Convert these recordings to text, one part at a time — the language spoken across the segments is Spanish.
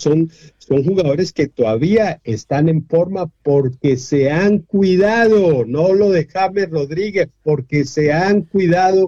son jugadores que todavía están en forma porque se han cuidado, no lo de James Rodríguez, porque se han cuidado.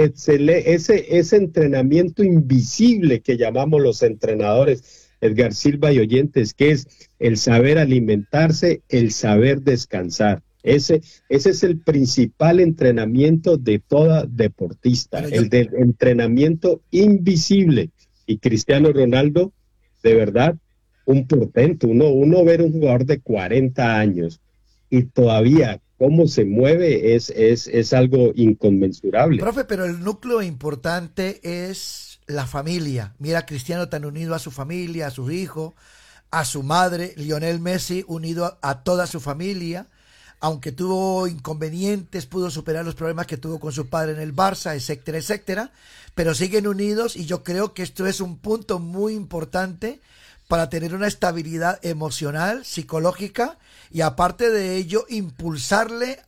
Ese entrenamiento invisible que llamamos los entrenadores, Edgar Silva y oyentes, que es el saber alimentarse, el saber descansar. Ese es el principal entrenamiento de toda deportista, el del entrenamiento invisible. Y Cristiano Ronaldo, de verdad, un portento. Uno ver un jugador de 40 años y todavía cómo se mueve es algo inconmensurable. Profe, pero el núcleo importante es la familia. Mira a Cristiano tan unido a su familia, a su hijo, a su madre. Lionel Messi unido a toda su familia. Aunque tuvo inconvenientes, pudo superar los problemas que tuvo con su padre en el Barça, etcétera, etcétera. Pero siguen unidos y yo creo que esto es un punto muy importante para tener una estabilidad emocional, psicológica y aparte de ello impulsarle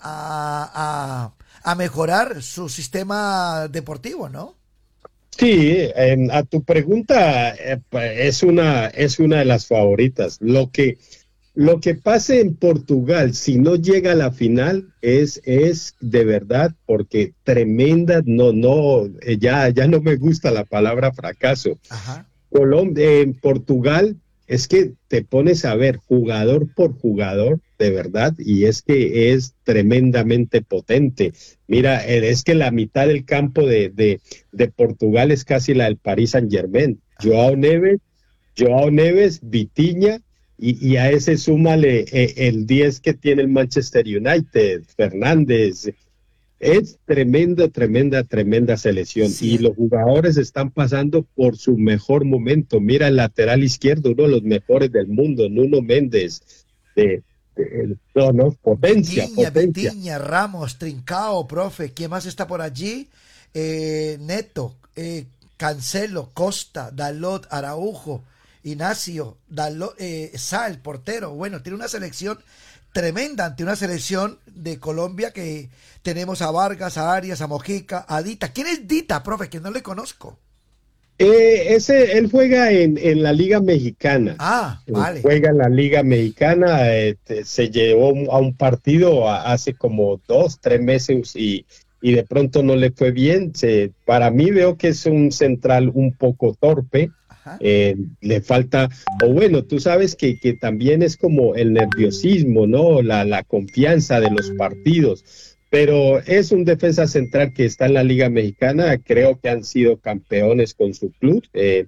a mejorar su sistema deportivo, ¿no? Sí, a tu pregunta es una de las favoritas. Lo que pase en Portugal, si no llega a la final, es de verdad, porque tremenda, ya no me gusta la palabra fracaso. Ajá. En Portugal, es que te pones a ver jugador por jugador, de verdad, y es que es tremendamente potente. Mira, es que la mitad del campo de Portugal es casi la del Paris Saint-Germain. Joao Neves, Vitinha, y a ese súmale el 10 que tiene el Manchester United, Fernández. Es tremenda selección. Sí. Y los jugadores están pasando por su mejor momento. Mira el lateral izquierdo, uno de los mejores del mundo, Nuno Méndez. Potencia. Vitinha, Ramos, Trincao, profe. ¿Quién más está por allí? Neto, Cancelo, Costa, Dalot, Araujo, Ignacio, Sal, portero. Bueno, tiene una selección tremenda ante una selección de Colombia que tenemos a Vargas, a Arias, a Mojica, a Dita. ¿Quién es Dita, profe? Que no le conozco. Él juega en la Liga Mexicana. Vale. Juega en la Liga Mexicana, se llevó a un partido hace como 2-3 meses y de pronto no le fue bien. Para mí veo que es un central un poco torpe. Le falta, o bueno, tú sabes que también es como el nerviosismo, ¿no? La confianza de los partidos, pero es un defensa central que está en la Liga Mexicana, creo que han sido campeones con su club,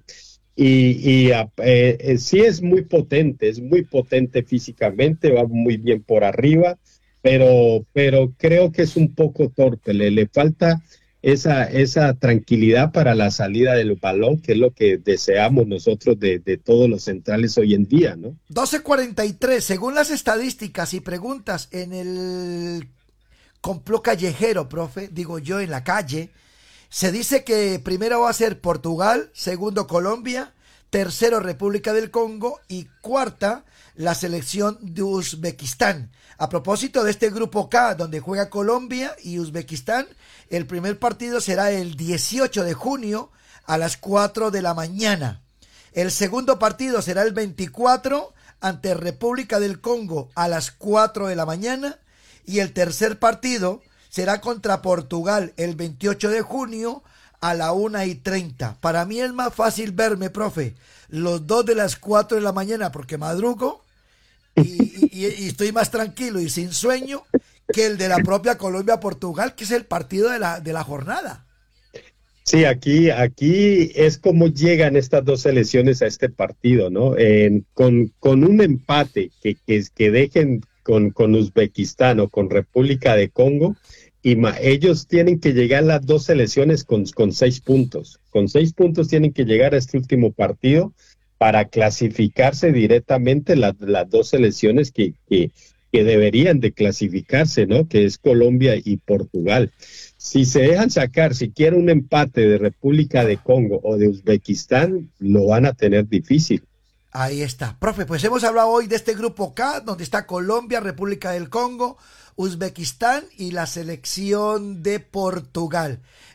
sí es muy potente físicamente, va muy bien por arriba, pero creo que es un poco torpe, le falta esa tranquilidad para la salida del balón, que es lo que deseamos nosotros de todos los centrales hoy en día, ¿no? 12:43, según las estadísticas y preguntas en el complot callejero, profe, digo yo, en la calle, se dice que primero va a ser Portugal, segundo Colombia, tercero República del Congo y cuarta la selección de Uzbekistán. A propósito de este grupo K, donde juega Colombia y Uzbekistán, el primer partido será el 18 de junio a las 4 de la mañana. El segundo partido será el 24 ante República del Congo a las 4 de la mañana. Y el tercer partido será contra Portugal el 28 de junio a la 1:30. Para mí es más fácil verme, profe, los dos de las 4 de la mañana porque madrugo y estoy más tranquilo y sin sueño que el de la propia Colombia-Portugal, que es el partido de la jornada. Sí, aquí es como llegan estas dos selecciones a este partido, ¿no? Con un empate que dejen con Uzbekistán o con República de Congo, y ellos tienen que llegar las dos selecciones con 6 puntos. Con 6 puntos tienen que llegar a este último partido para clasificarse directamente las dos selecciones que deberían de clasificarse, ¿no? Que es Colombia y Portugal. Si se dejan sacar, si quieren un empate de República de Congo o de Uzbekistán, lo van a tener difícil. Ahí está. Profe, pues hemos hablado hoy de este grupo K, donde está Colombia, República del Congo, Uzbekistán y la selección de Portugal.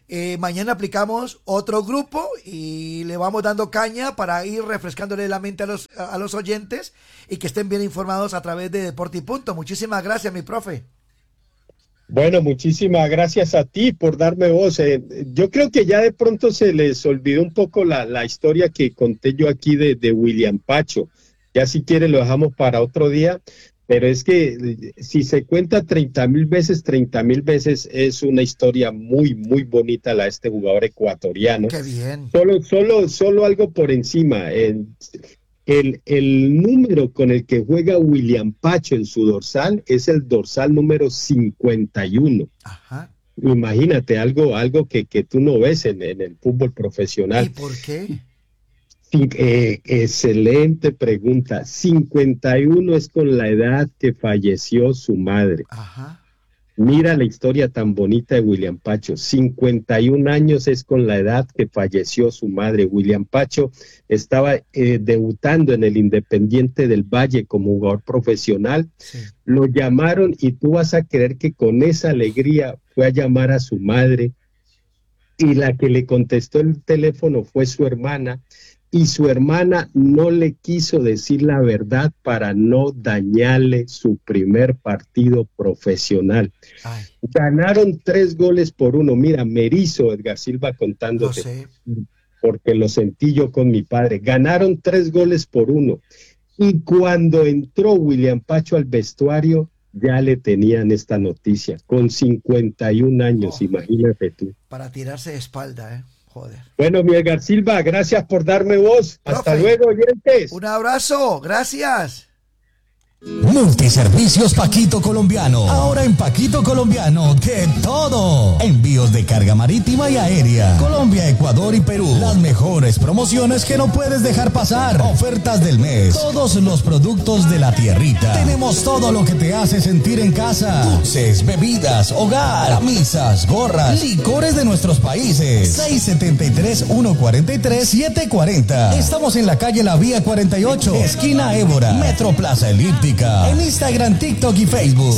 Mañana aplicamos otro grupo y le vamos dando caña para ir refrescándole la mente a los oyentes y que estén bien informados a través de Deporte y Punto. Muchísimas gracias, mi profe. Bueno, muchísimas gracias a ti por darme voz. Yo creo que ya de pronto se les olvidó un poco la historia que conté yo aquí de William Pacho. Ya si quiere lo dejamos para otro día, pero es que si se cuenta 30,000 veces es una historia muy, muy bonita la de este jugador ecuatoriano. Qué bien. Solo algo por encima. El número con el que juega William Pacho en su dorsal es el dorsal número 51. Ajá. Imagínate, algo que tú no ves en el fútbol profesional. ¿Y por qué? Excelente pregunta. 51 es con la edad que falleció su madre. Ajá. Mira la historia tan bonita de William Pacho. 51 años es con la edad que falleció su madre. William Pacho estaba debutando en el Independiente del Valle como jugador profesional. Sí. Lo llamaron y tú vas a creer que con esa alegría fue a llamar a su madre y la que le contestó el teléfono fue su hermana. Y su hermana no le quiso decir la verdad para no dañarle su primer partido profesional. Ay. Ganaron 3-1. Mira, me erizo Edgar Silva contándote, Lo sé. porque lo sentí yo con mi padre. Ganaron 3-1. Y cuando entró William Pacho al vestuario, ya le tenían esta noticia, con 51 años, imagínate tú. Para tirarse de espalda, Joder. Bueno, mi Edgar Silva, gracias por darme voz. Profe, hasta luego, oyentes. Un abrazo, gracias. Multiservicios Paquito Colombiano. Ahora en Paquito Colombiano, de todo. Envíos de carga marítima y aérea. Colombia, Ecuador y Perú. Las mejores promociones que no puedes dejar pasar. Ofertas del mes. Todos los productos de la tierrita. Tenemos todo lo que te hace sentir en casa. Dulces, bebidas, hogar, camisas, gorras, licores de nuestros países. 673-143-740. Estamos en la calle La Vía 48, esquina Évora, Metro Plaza Elíptica. En Instagram, TikTok y Facebook.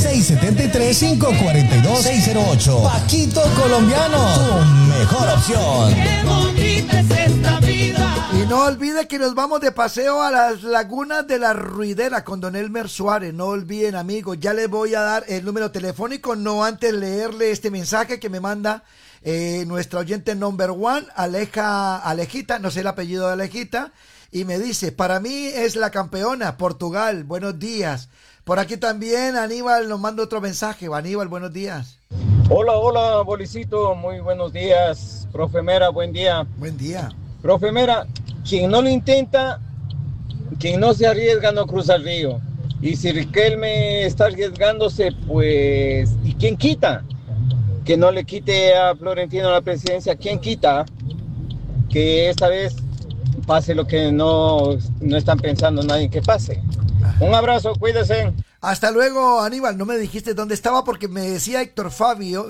673-542-608. Paquito Colombiano, tu mejor opción. Qué bonita es esta vida. Y no olvide que nos vamos de paseo a las lagunas de la Ruidera con don Elmer Suárez. No olviden, amigos, ya les voy a dar el número telefónico, no antes leerle este mensaje que me manda nuestra oyente number one, Alejita, no sé el apellido de Alejita. Y me dice, para mí es la campeona, Portugal, buenos días. Por aquí también Aníbal nos manda otro mensaje. Aníbal, buenos días. Hola, Bolicito, muy buenos días. Profe Mera, buen día. Buen día. Profe Mera, quien no lo intenta, quien no se arriesga no cruza el río. Y si Riquelme está arriesgándose, pues, ¿y quién quita? Que no le quite a Florentino la presidencia, ¿quién quita? Que esta vez pase lo que no están pensando nadie que pase. Un abrazo, cuídese. Hasta luego, Aníbal. No me dijiste dónde estaba porque me decía Héctor Fabio,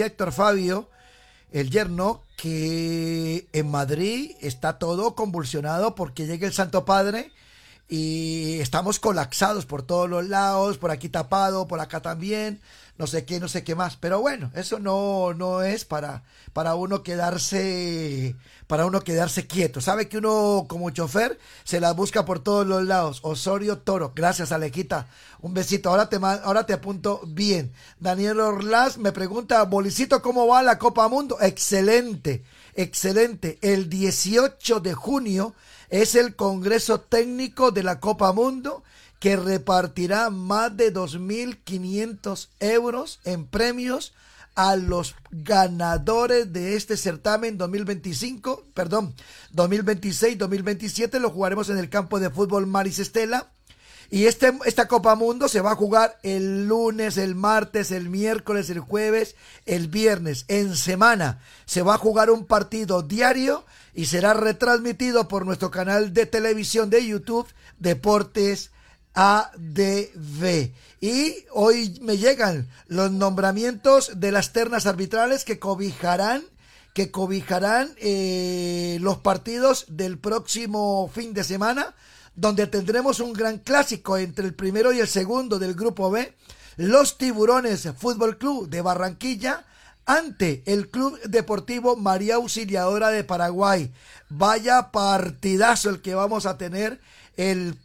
el yerno, que en Madrid está todo convulsionado porque llega el Santo Padre y estamos colapsados por todos los lados, por aquí tapado, por acá también, no sé qué más, pero bueno, eso no es para uno quedarse quieto. Sabe que uno como chofer se las busca por todos los lados. Osorio Toro, gracias Alejita, un besito. Ahora te apunto bien. Daniel Orlaz me pregunta, Bolicito, ¿cómo va la Copa Mundo? Excelente. El 18 de junio es el Congreso Técnico de la Copa Mundo, que repartirá más de 2.500 euros en premios a los ganadores de este certamen 2026-2027. Lo jugaremos en el campo de fútbol Maris Estela. Y esta Copa Mundo se va a jugar el lunes, el martes, el miércoles, el jueves, el viernes. En semana se va a jugar un partido diario y será retransmitido por nuestro canal de televisión de YouTube, Deportes ADV. Y hoy me llegan los nombramientos de las ternas arbitrales que cobijarán los partidos del próximo fin de semana, donde tendremos un gran clásico entre el primero y el segundo del grupo B, los Tiburones Fútbol Club de Barranquilla ante el Club Deportivo María Auxiliadora de Paraguay. Vaya partidazo el que vamos a tener el